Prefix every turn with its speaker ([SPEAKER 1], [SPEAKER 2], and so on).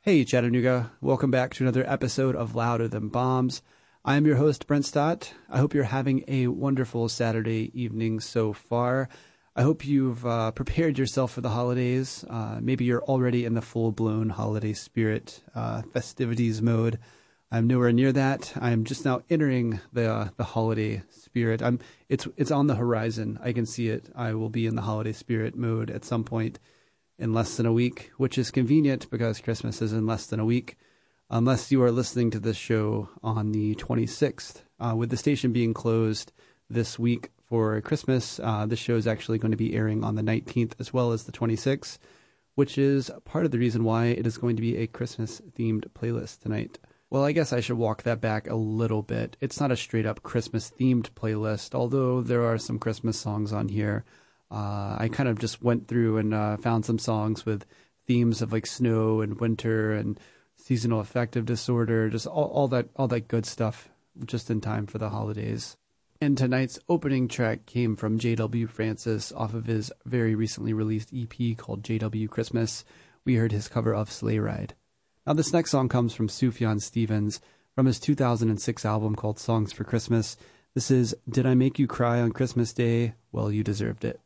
[SPEAKER 1] Hey, Chattanooga. Welcome back to another episode of Louder Than Bombs. I am your host, Brent Stott. I hope you're having a wonderful Saturday evening so far. I hope you've prepared yourself for the holidays. Maybe you're already in the full-blown holiday spirit, festivities mode. I'm nowhere near that. I'm just now entering the holiday spirit. It's on the horizon. I can see it. I will be in the holiday spirit mode at some point in less than a week, which is convenient because Christmas is in less than a week, unless you are listening to this show on the 26th. With the station being closed this week for Christmas, this show is actually going to be airing on the 19th as well as the 26th, which is part of the reason why it is going to be a Christmas-themed playlist tonight. Well, I guess I should walk that back a little bit. It's not a straight-up Christmas-themed playlist, although there are some Christmas songs on here. I kind of just went through and found some songs with themes of like snow and winter and seasonal affective disorder, just all that good stuff just in time for the holidays. And tonight's opening track came from J.W. Francis off of his very recently released EP called J.W. Christmas. We heard his cover of Sleigh Ride. Now this next song comes from Sufjan Stevens from his 2006 album called Songs for Christmas. This is Did I Make You Cry on Christmas Day? Well, you deserved it.